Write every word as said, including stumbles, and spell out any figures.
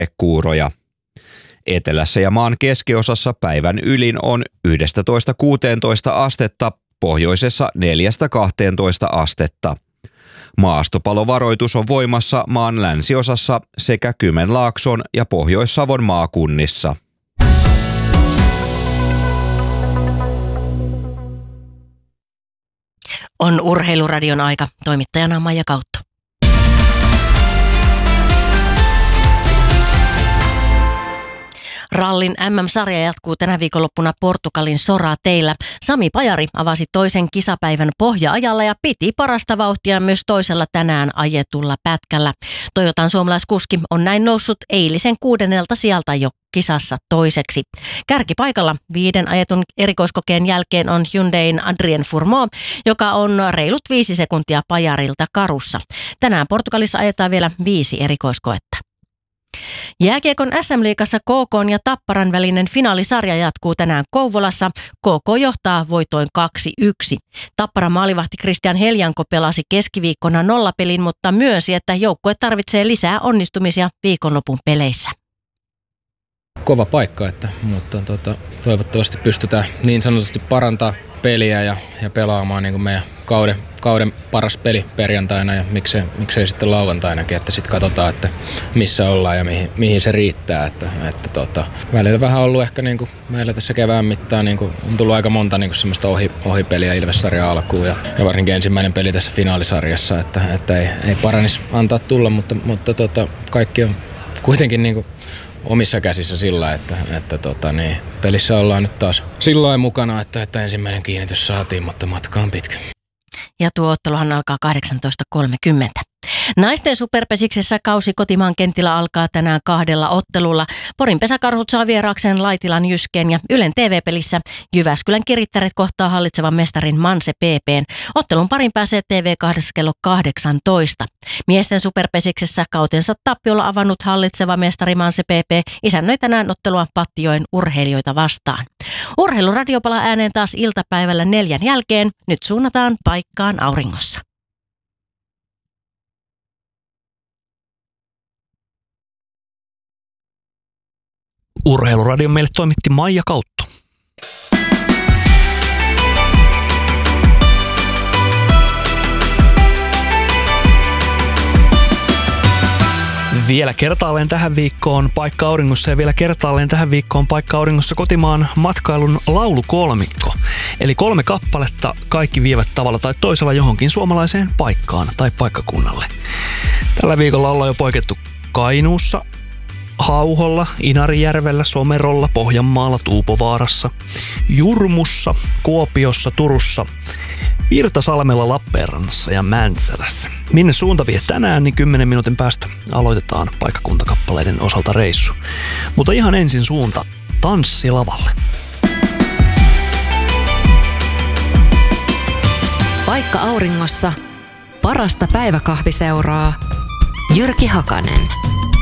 sadekuuroja. Etelässä ja maan keskiosassa päivän ylin on yksitoista kuusitoista astetta, pohjoisessa neljästä kahteentoista astetta. Maastopalovaroitus on voimassa maan länsiosassa sekä Kymenlaakson ja Pohjois-Savon maakunnissa. On Urheiluradion aika. Toimittajana Maija Kautto. Rallin äm äm-sarja jatkuu tänä viikonloppuna Portugalin Sorateillä. Sami Pajari avasi toisen kisapäivän pohja-ajalla ja piti parasta vauhtia myös toisella tänään ajetulla pätkällä. Toyotan suomalaiskuski on näin noussut eilisen kuudennelta sijalta jo kisassa toiseksi. Kärkipaikalla viiden ajetun erikoiskokeen jälkeen on Hyundain Adrien Fourmaux, joka on reilut viisi sekuntia Pajarilta karussa. Tänään Portugalissa ajetaan vielä viisi erikoiskoetta. Jääkiekon äs äm-liigassa K K:n ja Tapparan välinen finaalisarja jatkuu tänään Kouvolassa. K K johtaa voitoin kaksi yksi. Tapparan maalivahti Christian Heljanko pelasi keskiviikkona nollapelin, mutta myönsi, että joukkue tarvitsee lisää onnistumisia viikonlopun peleissä. Kova paikka, että, mutta tota, toivottavasti pystytään niin sanotusti parantaa peliä ja, ja pelaamaan niin kuin meidän kauden, kauden paras peli perjantaina ja miksei, miksei sitten lauantainakin, että sitten katsotaan, että missä ollaan ja mihin, mihin se riittää. Että, että tota, välillä vähän ollut ehkä niin kuin meillä tässä kevään mittaan niin kuin on tullut aika monta niin kuin semmoista ohi, ohipeliä Ilves-sarjan alkuun ja, ja varsinkin ensimmäinen peli tässä finaalisarjassa, että, että ei, ei paranisi antaa tulla, mutta, mutta tota, kaikki on kuitenkin niin kuin omissa käsissä sillä, että, että tota, niin, pelissä ollaan nyt taas silloin mukana, että, että ensimmäinen kiinnitys saatiin, mutta matka on pitkä. Ja tuo otteluhan alkaa kahdeksantoista kolmekymmentä. Naisten superpesiksessä kausi kotimaan kentillä alkaa tänään kahdella ottelulla. Porin pesäkarhut saa vieraakseen Laitilan Jyskeen ja Ylen T V-pelissä Jyväskylän Kirittäret kohtaa hallitsevan mestarin Manse P P:n. Ottelun parin pääsee T V kahdessa kello kahdeksantoista. Miesten superpesiksessä kautensa tappiolla avannut hallitseva mestari Manse P P isännöi tänään ottelua Pattijoen urheilijoita vastaan. Urheiluradio palaa ääneen taas iltapäivällä neljän jälkeen. Nyt suunnataan paikkaan auringossa. Urheiluradion meille toimitti Maija Kautto. Vielä kertaalleen tähän viikkoon paikka auringossa ja vielä kertaalleen tähän viikkoon paikka auringossa kotimaan matkailun laulukolmikko. Eli kolme kappaletta, kaikki vievät tavalla tai toisella johonkin suomalaiseen paikkaan tai paikkakunnalle. Tällä viikolla ollaan jo poikettu Kainuussa, Hauholla, Inarijärvellä, Somerolla, Pohjanmaalla, Tuupovaarassa, Jurmussa, Kuopiossa, Turussa, Virtasalmella, Lappeenrannassa ja Mäntsälässä. Minne suunta vie tänään, niin kymmenen minuutin päästä aloitetaan paikkakuntakappaleiden osalta reissu. Mutta ihan ensin suunta tanssilavalle. Paikka auringossa, parasta päiväkahviseuraa, Jyrki Hakanen.